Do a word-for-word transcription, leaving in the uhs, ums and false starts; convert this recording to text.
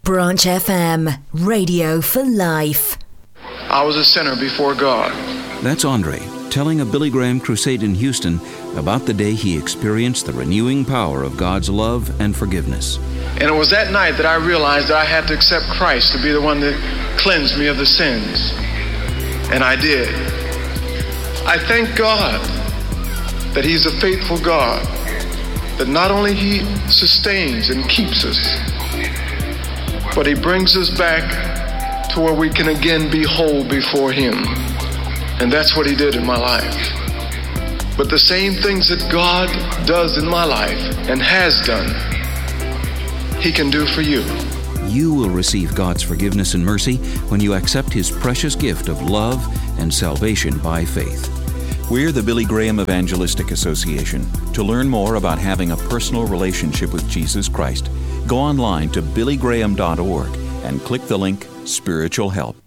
Branch F M, radio for life. I was a sinner before God. That's Andre telling a Billy Graham crusade in Houston about the day he experienced the renewing power of God's love and forgiveness. And it was that night that I realized that I had to accept Christ to be the one that cleansed me of the sins. And I did. I thank God that He's a faithful God, that not only He sustains and keeps us, but He brings us back to where we can again be whole before Him. And that's what He did in my life. But the same things that God does in my life and has done, He can do for you. You will receive God's forgiveness and mercy when you accept His precious gift of love and salvation by faith. We're the Billy Graham Evangelistic Association. To learn more about having a personal relationship with Jesus Christ, go online to billy graham dot org and click the link Spiritual Help.